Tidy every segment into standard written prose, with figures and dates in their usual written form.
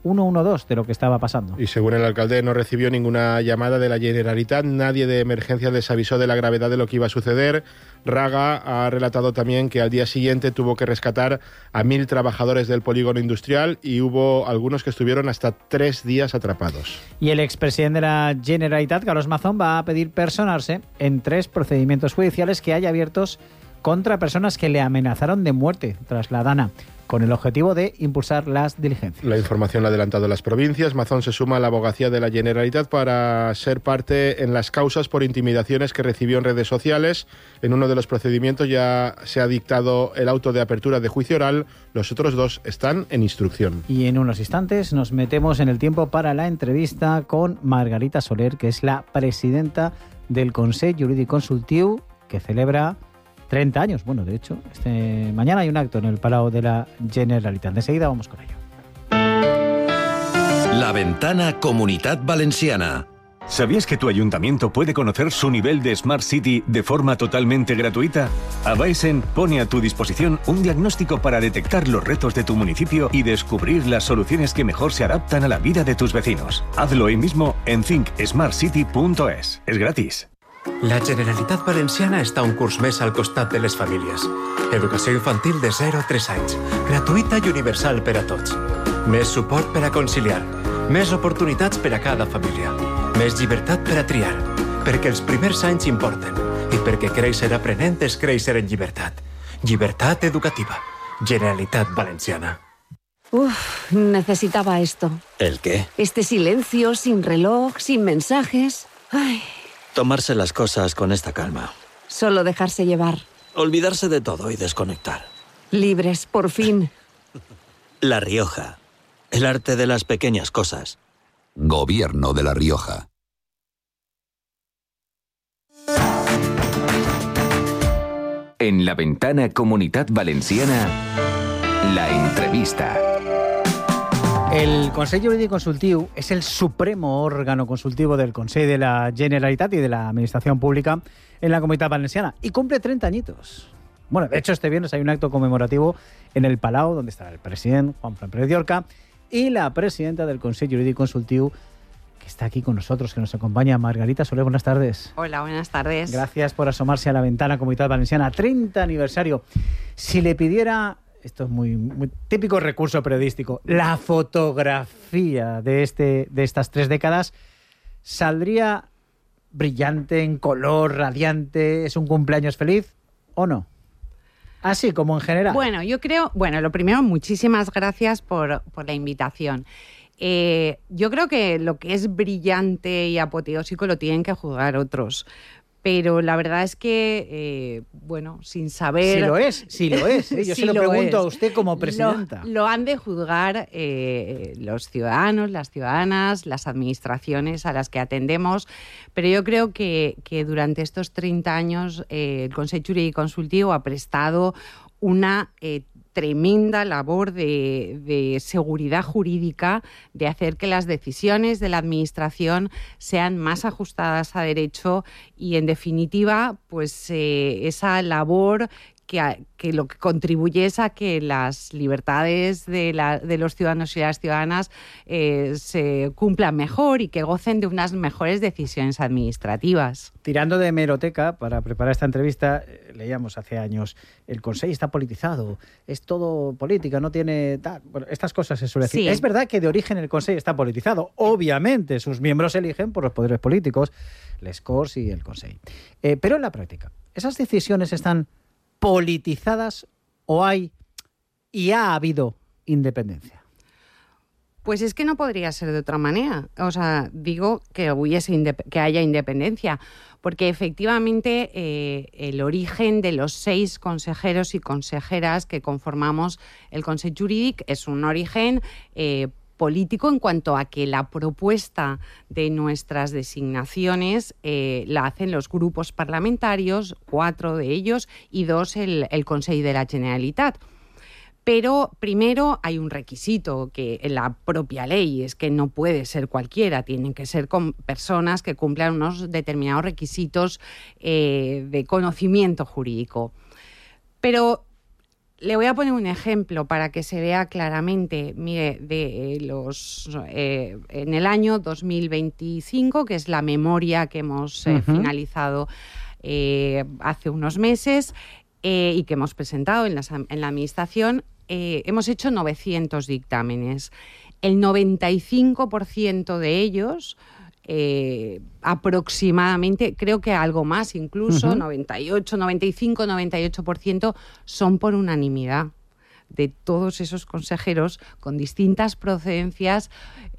112 de lo que estaba pasando. Y según el alcalde, no recibió ninguna llamada de la Generalitat, nadie de emergencia les avisó de la gravedad de lo que iba a suceder. Raga ha relatado también que al día siguiente tuvo que rescatar a 1.000 trabajadores del polígono industrial y hubo algunos que estuvieron hasta 3 días atrapados. Y el expresidente de la Generalitat, Carlos Mazón, va a pedir personarse en 3 procedimientos judiciales que hay abiertos contra personas que le amenazaron de muerte tras la Dana, con el objetivo de impulsar las diligencias. La información la ha adelantado las provincias. Mazón se suma a la abogacía de la Generalitat para ser parte en las causas por intimidaciones que recibió en redes sociales. En uno de los procedimientos ya se ha dictado el auto de apertura de juicio oral. Los otros 2 están en instrucción. Y en unos instantes nos metemos en el tiempo para la entrevista con Margarita Soler, que es la presidenta del Consell Jurídic Consultiu, que celebra 30 años. Bueno, de hecho, mañana hay un acto en el Palau de la Generalitat. De seguida vamos con ello. La Ventana Comunitat Valenciana. ¿Sabías que tu ayuntamiento puede conocer su nivel de Smart City de forma totalmente gratuita? Avaesen pone a tu disposición un diagnóstico para detectar los retos de tu municipio y descubrir las soluciones que mejor se adaptan a la vida de tus vecinos. Hazlo hoy mismo en thinksmartcity.es. Es gratis. La Generalitat Valenciana està un curs més al costat de les famílies. Educació infantil de 0 a 3 anys. Gratuïta i universal per a tots. Més suport per a conciliar. Més oportunitats per a cada família. Més llibertat per a triar. Perquè els primers anys importen. I perquè créixer aprenent és créixer en llibertat. Llibertat educativa. Generalitat Valenciana. Uf, necesitaba esto. ¿El qué? Este silencio, sin reloj, sin mensajes. Ay. Tomarse las cosas con esta calma. Solo dejarse llevar. Olvidarse de todo y desconectar. Libres, por fin. La Rioja. El arte de las pequeñas cosas. Gobierno de La Rioja. En la Ventana Comunitat Valenciana, la entrevista. El Consell Jurídic Consultiu es el supremo órgano consultivo del Consell de la Generalitat y de la Administración Pública en la Comunitat Valenciana y cumple 30 añitos. Bueno, de hecho, este viernes hay un acto conmemorativo en el Palau, donde estará el presidente Juanfran Pérez Llorca y la presidenta del Consell Jurídic Consultiu, que está aquí con nosotros, que nos acompaña, Margarita Soler. Buenas tardes. Hola, buenas tardes. Gracias por asomarse a la Ventana Comunitat Valenciana. 30 aniversario. Si le pidiera... Esto es muy típico recurso periodístico. La fotografía de estas 3 décadas saldría brillante, en color, radiante. ¿Es un cumpleaños feliz o no? Así como en general. Bueno, yo creo... Bueno, lo primero, muchísimas gracias por la invitación. Yo creo que lo que es brillante y apoteósico lo tienen que juzgar otros. Pero la verdad es que, sin saber... Sí lo es. Yo se lo pregunto a usted como presidenta. Lo han de juzgar los ciudadanos, las ciudadanas, las administraciones a las que atendemos. Pero yo creo que durante estos 30 años el Consell Jurídic Consultiu ha prestado una tremenda labor de seguridad jurídica, de hacer que las decisiones de la Administración sean más ajustadas a derecho y, en definitiva, pues esa labor que lo que contribuye es a que las libertades de los ciudadanos y las ciudadanas se cumplan mejor y que gocen de unas mejores decisiones administrativas. Tirando de hemeroteca, para preparar esta entrevista, leíamos hace años, el Consell está politizado, es todo política, no tiene... Bueno, estas cosas se suele decir. Sí. Es verdad que de origen el Consell está politizado. Obviamente, sus miembros se eligen por los poderes políticos, les Corts y el Consell. Pero en la práctica, ¿esas decisiones están politizadas o hay y ha habido independencia? Pues es que no podría ser de otra manera. O sea, digo que haya independencia, porque efectivamente el origen de los 6 consejeros y consejeras que conformamos el Consell Jurídic es un origen político en cuanto a que la propuesta de nuestras designaciones la hacen los grupos parlamentarios, 4 de ellos, y 2 el Consell de la Generalitat. Pero primero hay un requisito que en la propia ley es que no puede ser cualquiera, tienen que ser personas que cumplan unos determinados requisitos de conocimiento jurídico. Pero Le voy a poner un ejemplo para que se vea claramente. Mire, en el año 2025, que es la memoria que hemos finalizado hace unos meses y que hemos presentado en la Administración, hemos hecho 900 dictámenes. El 95% de ellos, aproximadamente, creo que algo más incluso, 98, 95, 98%, son por unanimidad de todos esos consejeros con distintas procedencias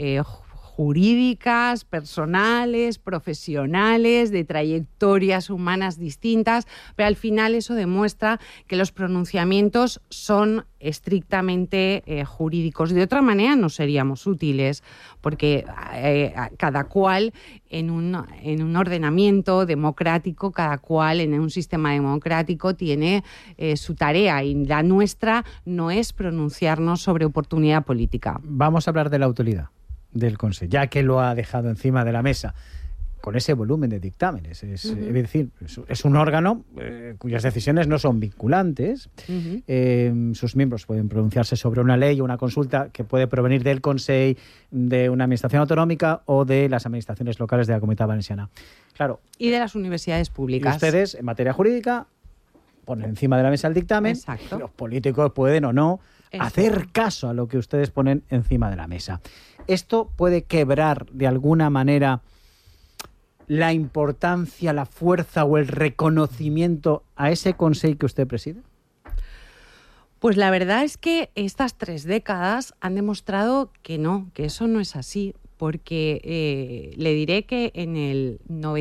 jurídicas, personales, profesionales, de trayectorias humanas distintas, pero al final eso demuestra que los pronunciamientos son estrictamente jurídicos. De otra manera no seríamos útiles, porque cada cual en un ordenamiento democrático, cada cual en un sistema democrático tiene su tarea, y la nuestra no es pronunciarnos sobre oportunidad política. Vamos a hablar de la utilidad del Consejo, ya que lo ha dejado encima de la mesa con ese volumen de dictámenes. Es decir, es un órgano cuyas decisiones no son vinculantes. Sus miembros pueden pronunciarse sobre una ley o una consulta que puede provenir del Consejo, de una administración autonómica o de las administraciones locales de la Comunitat Valenciana. Claro. Y de las universidades públicas. Y ustedes, en materia jurídica, ponen encima de la mesa el dictamen. Exacto. Los políticos pueden o no hacer caso a lo que ustedes ponen encima de la mesa. ¿Esto puede quebrar de alguna manera la importancia, la fuerza o el reconocimiento a ese Consejo que usted preside? Pues la verdad es que estas 3 décadas han demostrado que no, que eso no es así, porque le diré que en el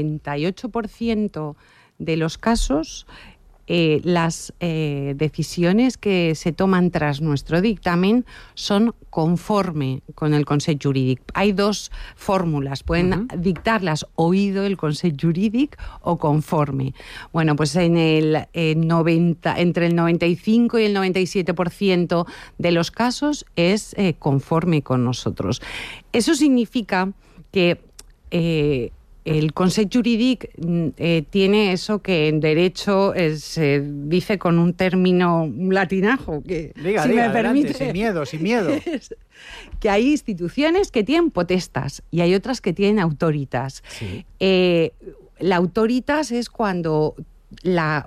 98% de los casos las decisiones que se toman tras nuestro dictamen son conforme con el Consell Jurídic. Hay 2 fórmulas, pueden dictarlas oído el Consell Jurídic o conforme. Bueno, pues entre el 95 y el 97% de los casos es conforme con nosotros. Eso significa que el Consell Jurídic tiene eso que en derecho se dice con un término, un latinajo, que diga, si me permite, permite, sin miedo. Que hay instituciones que tienen potestas y hay otras que tienen autoritas. Sí. La autoritas es cuando la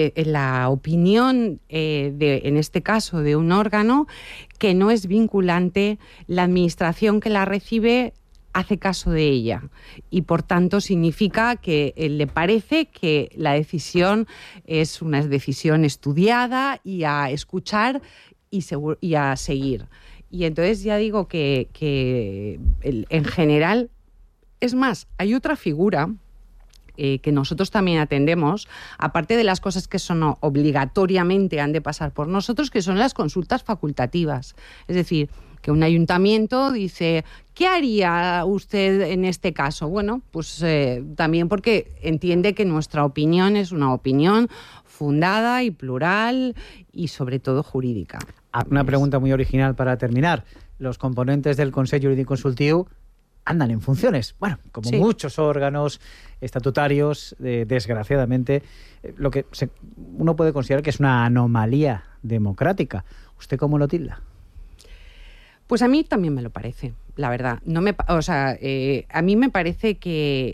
opinión, en este caso, de un órgano que no es vinculante, la administración que la recibe hace caso de ella, y por tanto significa que le parece que la decisión es una decisión estudiada y a escuchar y a seguir. Y entonces ya digo que en general, es más, hay otra figura que nosotros también atendemos, aparte de las cosas que son obligatoriamente han de pasar por nosotros, que son las consultas facultativas. Es decir, que un ayuntamiento dice, ¿qué haría usted en este caso? Bueno, pues también porque entiende que nuestra opinión es una opinión fundada y plural y sobre todo jurídica. Una pregunta muy original para terminar. Los componentes del Consell Jurídic Consultiu andan en funciones. Bueno, como muchos órganos estatutarios, desgraciadamente, lo que uno puede considerar que es una anomalía democrática. ¿Usted cómo lo tilda? Pues a mí también me lo parece, la verdad. A mí me parece que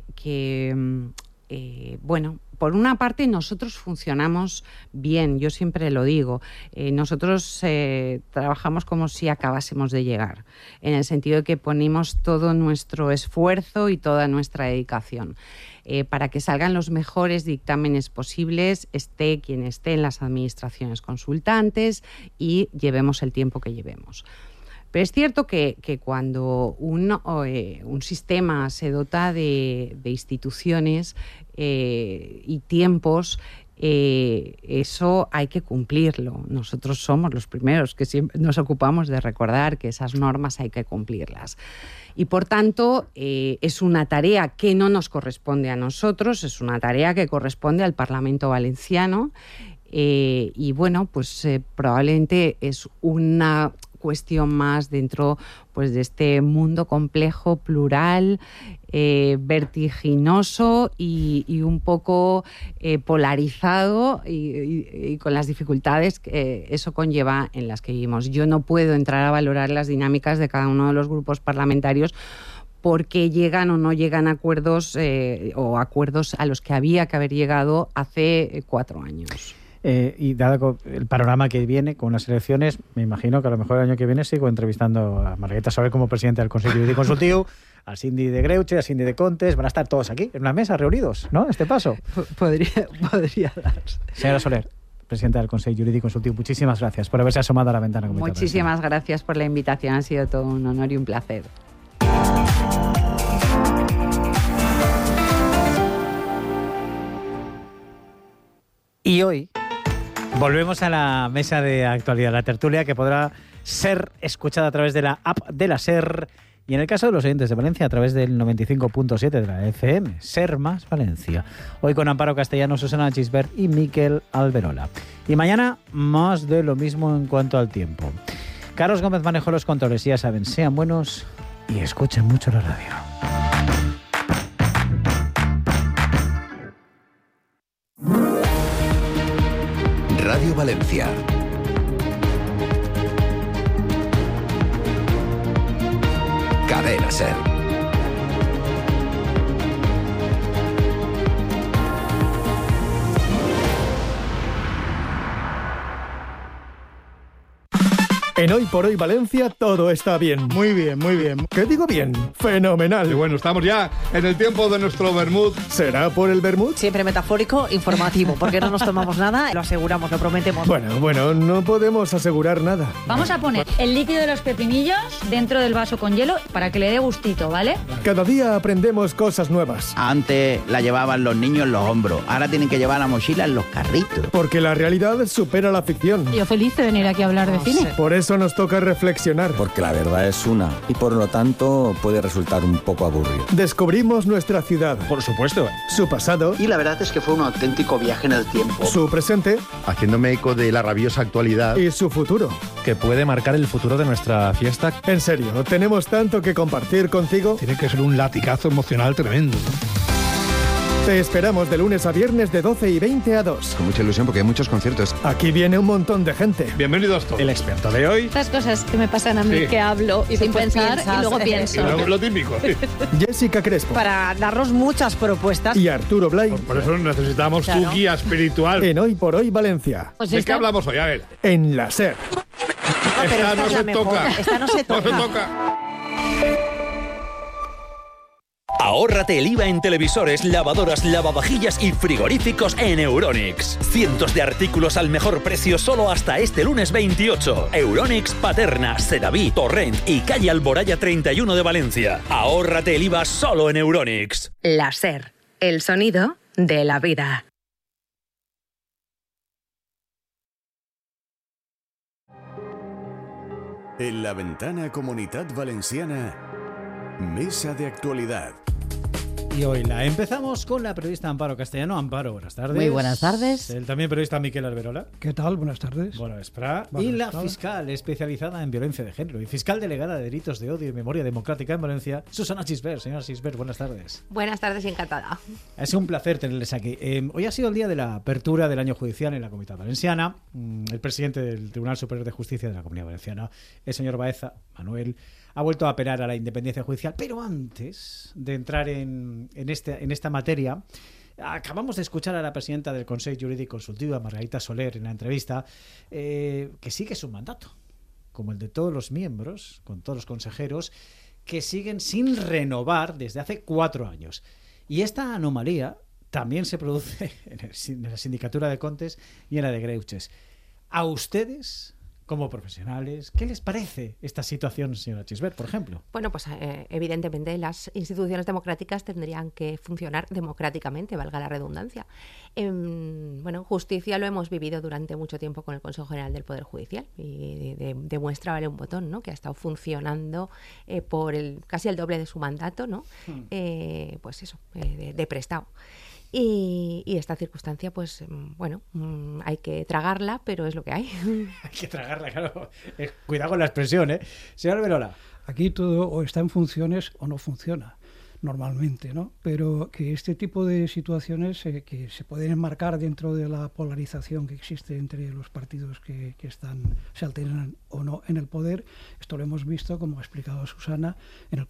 bueno, por una parte nosotros funcionamos bien, yo siempre lo digo. Nosotros trabajamos como si acabásemos de llegar, en el sentido de que ponemos todo nuestro esfuerzo y toda nuestra dedicación para que salgan los mejores dictámenes posibles, esté quien esté en las administraciones consultantes y llevemos el tiempo que llevemos. Pero es cierto que cuando un sistema se dota de instituciones y tiempos, eso hay que cumplirlo. Nosotros somos los primeros que siempre nos ocupamos de recordar que esas normas hay que cumplirlas. Y por tanto, es una tarea que no nos corresponde a nosotros, es una tarea que corresponde al Parlamento Valenciano. Y bueno, pues probablemente es una cuestión más dentro pues de este mundo complejo, plural, vertiginoso y un poco polarizado y con las dificultades que eso conlleva en las que vivimos. Yo no puedo entrar a valorar las dinámicas de cada uno de los grupos parlamentarios porque llegan o no llegan a acuerdos o acuerdos a los que había que haber llegado hace 4 años. Y dado el panorama que viene con las elecciones, me imagino que a lo mejor el año que viene sigo entrevistando a Margarita Soler como presidenta del Consejo Jurídico Consultivo, al Síndic de Greuche, al Síndic de Contes. Van a estar todos aquí en una mesa reunidos, ¿no? Este paso. Podría darse. Señora Soler, presidenta del Consejo Jurídico Consultivo, muchísimas gracias por haberse asomado a la ventana. Muchísimas gracias por la invitación. Ha sido todo un honor y un placer. Y hoy volvemos a la mesa de actualidad, la tertulia que podrá ser escuchada a través de la app de la SER y en el caso de los oyentes de Valencia a través del 95.7 de la FM, SER más Valencia. Hoy con Amparo Castellano, Susana Gisbert y Miquel Alberola. Y mañana más de lo mismo en cuanto al tiempo. Carlos Gómez manejó los controles y ya saben, sean buenos y escuchen mucho la radio. Radio Valencia. Cadena SER. En Hoy por Hoy Valencia todo está bien. Muy bien, muy bien. ¿Qué digo bien? Fenomenal. Y bueno, estamos ya en el tiempo de nuestro vermut. ¿Será por el vermut? Siempre metafórico, informativo, porque no nos tomamos nada, lo aseguramos, lo prometemos. Bueno, no podemos asegurar nada. Vamos a poner el líquido de los pepinillos dentro del vaso con hielo para que le dé gustito, ¿vale? Cada día aprendemos cosas nuevas. Antes la llevaban los niños en los hombros, ahora tienen que llevar la mochila en los carritos. Porque la realidad supera la ficción. Yo feliz de venir aquí a hablar de cine. Por eso nos toca reflexionar. Porque la verdad es una y por lo tanto puede resultar un poco aburrido. Descubrimos nuestra ciudad. Por supuesto. Su pasado. Y la verdad es que fue un auténtico viaje en el tiempo. Su presente. Haciéndome eco de la rabiosa actualidad. Y su futuro. Que puede marcar el futuro de nuestra fiesta. En serio, tenemos tanto que compartir contigo. Tiene que ser un latigazo emocional tremendo, ¿no? Te esperamos de lunes a viernes de 12:20 a 2. Con mucha ilusión porque hay muchos conciertos. Aquí viene un montón de gente. Bienvenidos todos. El experto de hoy. Estas cosas que me pasan a mí, que hablo y sin pensar y luego pienso. Lo típico. Jessica Crespo. Para darnos muchas propuestas. Y Arturo Blay. Por eso necesitamos tu guía espiritual. En Hoy por Hoy Valencia. Pues ¿De qué hablamos hoy? A ver. En la SER. Esta no se toca. Esta no se toca. No se toca. Ahórrate el IVA en televisores, lavadoras, lavavajillas y frigoríficos en Euronics. Cientos de artículos al mejor precio solo hasta este lunes 28. Euronics Paterna, Sedaví, Torrent y calle Alboraya 31 de Valencia. Ahórrate el IVA solo en Euronics. La SER, el sonido de la vida. En la ventana Comunitat Valenciana, mesa de actualidad. Y hoy la empezamos con la periodista Amparo Castellano. Amparo, buenas tardes. Muy buenas tardes. El también periodista Miquel Alberola. ¿Qué tal? Buenas tardes. Bueno, Espra. Y la fiscal especializada en violencia de género y fiscal delegada de delitos de odio y memoria democrática en Valencia, Susana Gisbert. Señora Gisbert, buenas tardes. Buenas tardes y encantada. Ha sido un placer tenerles aquí. Hoy ha sido el día de la apertura del año judicial en la Comunidad Valenciana. El presidente del Tribunal Superior de Justicia de la Comunidad Valenciana, el señor Baeza, Manuel, ha vuelto a apelar a la independencia judicial, pero antes de entrar en esta materia, acabamos de escuchar a la presidenta del Consejo Jurídico Consultivo, a Margarita Soler, en la entrevista, que sigue su mandato, como el de todos los miembros, con todos los consejeros, que siguen sin renovar desde hace 4 años. Y esta anomalía también se produce en la Sindicatura de Contes y en la de Greuches. ¿A ustedes, como profesionales, qué les parece esta situación, señora Gisbert, por ejemplo? Bueno, pues evidentemente las instituciones democráticas tendrían que funcionar democráticamente, valga la redundancia. Bueno, justicia lo hemos vivido durante mucho tiempo con el Consejo General del Poder Judicial y demuestra vale un botón, ¿no? Que ha estado funcionando por casi el doble de su mandato, ¿no? Pues eso, de prestado. Y esta circunstancia, pues bueno, hay que tragarla, pero es lo que hay. Hay que tragarla, claro. Cuidado con la expresión, ¿eh? Señor Alberola. Aquí todo o está en funciones o no funciona, normalmente, ¿no? Pero que este tipo de situaciones que se pueden enmarcar dentro de la polarización que existe entre los partidos que se alternan o no en el poder, esto lo hemos visto, como ha explicado Susana, en el